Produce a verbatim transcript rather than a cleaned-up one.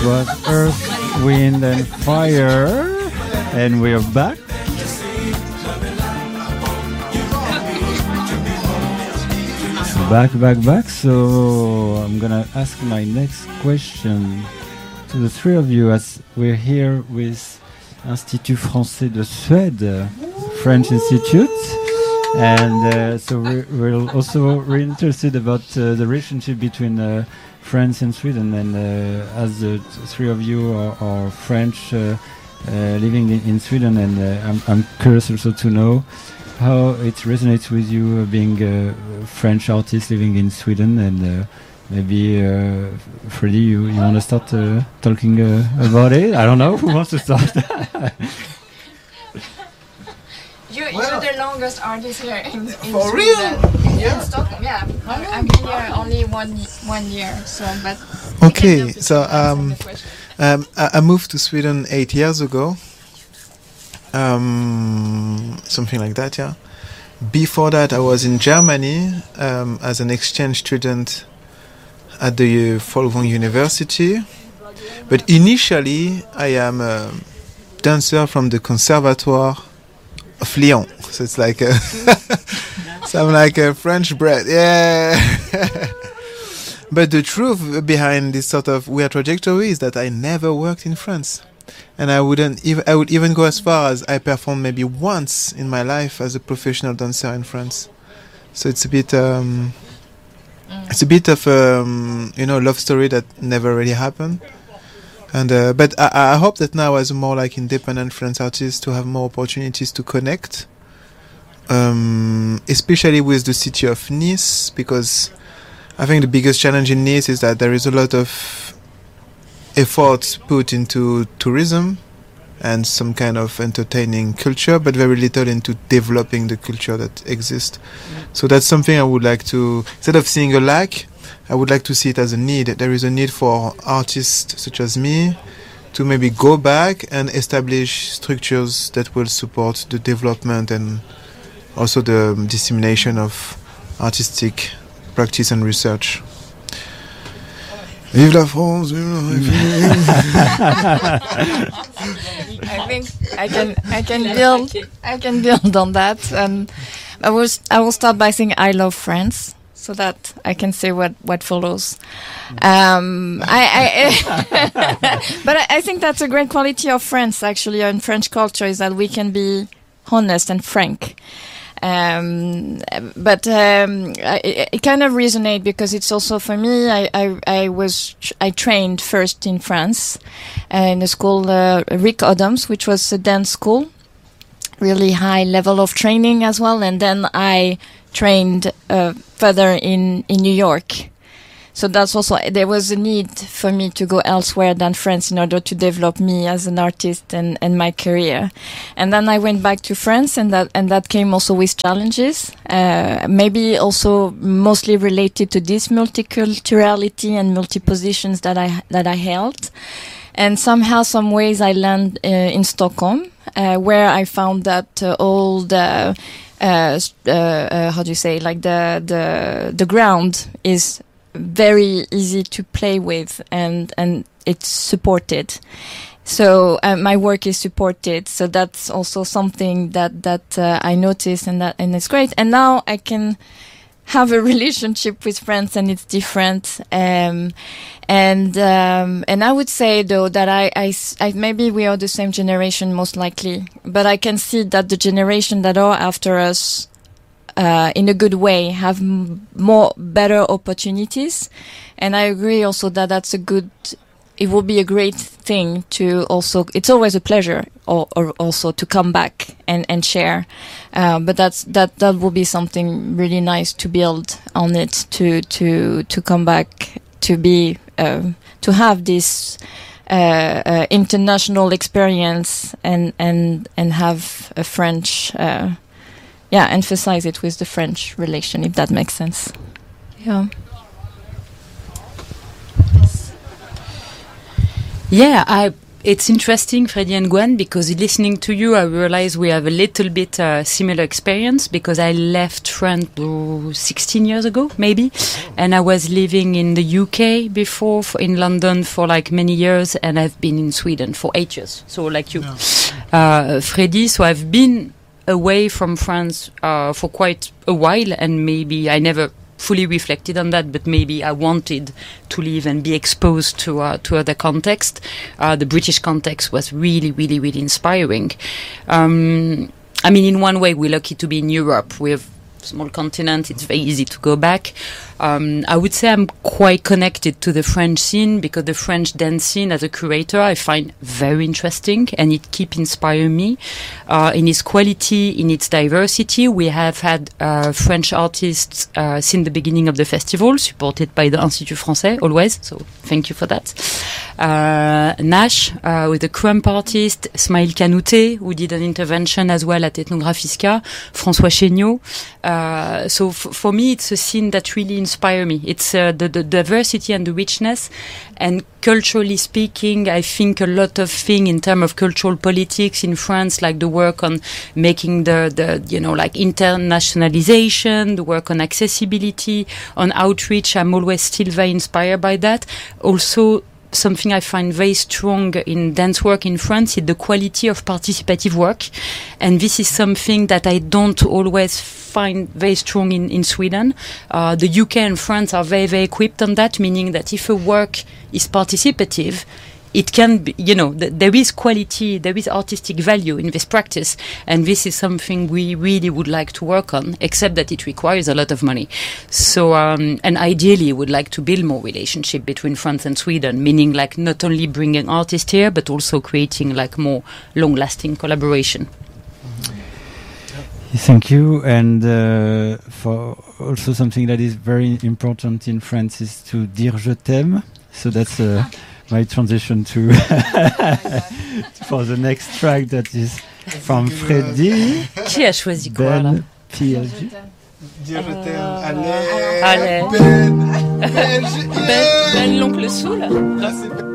was Earth, Wind and Fire. And we are back. Back, back, back. So I'm gonna ask my next question to the three of you, as we're here with Institut Français de Suède, French Institute. And uh, so we're, we're also really interested about uh, the relationship between uh, France and Sweden. And uh, as the three of you are, are French, uh, uh, living in, in Sweden, and uh, I'm, I'm curious also to know how it resonates with you, uh, being a French artist living in Sweden. And uh, maybe, uh, Freddie, you, you want to start uh, talking uh, about it? I don't know. Who wants to start? You, you're the longest artist here in, in For Sweden. real? In, Yeah. in Stockholm, yeah. I'm, I'm been here only one one year, so but. Okay, so um, um, I, I moved to Sweden eight years ago. Um, something like that, yeah. Before that, I was in Germany um, as an exchange student at the Folkwang University. But initially, I am a dancer from the Conservatoire of Lyon. So it's like a so I'm like a French bred, yeah. But the truth behind this sort of weird trajectory is that I never worked in France. And I wouldn't even I would even go as far as I performed maybe once in my life as a professional dancer in France. So it's a bit um, mm. it's a bit of um, you know love story that never really happened. And uh, but I, I hope that now, as a more like independent French artist, to have more opportunities to connect, um, especially with the city of Nice, because I think the biggest challenge in Nice is that there is a lot of effort put into tourism and some kind of entertaining culture, but very little into developing the culture that exists. Mm. So that's something I would like to, instead of seeing a lack, I would like to see it as a need. There is a need for artists such as me to maybe go back and establish structures that will support the development and also the um, dissemination of artistic practice and research. Vive la France, vive la République. I think I can I can build I can build on that. Um, I will I will start by saying I love France, so that I can say what what follows. Um, I, I but I, I think that's a great quality of France, actually, and French culture, is that we can be honest and frank. Um, but um, I, it, it kind of resonates because it's also, for me, I, I, I was tr- I trained first in France uh, in a school, uh, Rick Adams, which was a dance school, really high level of training as well, and then I trained uh, further in, in New York. So that's also, there was a need for me to go elsewhere than France in order to develop me as an artist and, and my career. And then I went back to France, and that, and that came also with challenges, uh, maybe also mostly related to this multiculturality and multi-positions that I, that I held. And somehow, some ways I landed uh, in Stockholm, uh, where I found that uh, all the, uh, uh, uh, how do you say, like the, the, the ground is very easy to play with, and and it's supported. So uh, my work is supported. So that's also something that that uh, I noticed, and that and it's great. And now I can have a relationship with France, and it's different. Um, and um, and I would say though that I, I, I maybe we are the same generation, most likely, but I can see that the generation that are after us, Uh, in a good way, have m- more better opportunities, and I agree also that that's a good. It will be a great thing to also. It's always a pleasure, or, or also to come back and and share. Uh, but that's that that will be something really nice to build on it. To to to come back to be uh, to have this uh, uh, international experience and and and have a French. Uh, Yeah, emphasize it with the French relation, if that makes sense. Yeah. Yeah, I it's interesting, Freddie and Gwen, because listening to you, I realize we have a little bit uh, similar experience, because I left France oh, sixteen years ago, maybe, and I was living in the U K before, for, in London for like many years, and I've been in Sweden for eight years. So like you, yeah. uh, Freddie, so I've been away from France uh, for quite a while, and maybe I never fully reflected on that, but maybe I wanted to live and be exposed to uh, to other context. Uh, the British context was really, really, really inspiring. Um, I mean, in one way, we're lucky to be in Europe. We have a small continent. It's very easy to go back. Um, I would say I'm quite connected to the French scene, because the French dance scene, as a curator, I find very interesting, and it keeps inspiring me uh, in its quality, in its diversity. We have had uh, French artists uh, since the beginning of the festival, supported by the Institut Français always. So thank you for that. Uh, Nash uh, with the Crump artist, Smail Kanouté, who did an intervention as well at Ethnographiska, François Chéniaud. Uh, so f- for me, it's a scene that really inspire me. It's uh, the, the diversity and the richness, and culturally speaking, I think a lot of things in terms of cultural politics in France, like the work on making the, the you know, like internationalization, the work on accessibility, on outreach, I'm always still very inspired by that. Also, something I find very strong in dance work in France is the quality of participative work. And this is something that I don't always find very strong in, in Sweden. Uh, the U K and France are very, very equipped on that, meaning that if a work is participative, it can be, you know, th- there is quality, there is artistic value in this practice, and this is something we really would like to work on, except that it requires a lot of money. So, um, and ideally would like to build more relationship between France and Sweden, meaning like not only bringing artists here, but also creating like more long-lasting collaboration. Thank you. And uh, for also something that is very important in France is to dire je t'aime. So that's uh, my transition to for the next track that is from Freddie. Qui a choisi quoi là? P L G. Dire je t'aime. Allez. Ben. Ben, Ben l'oncle Soul. Là, c'est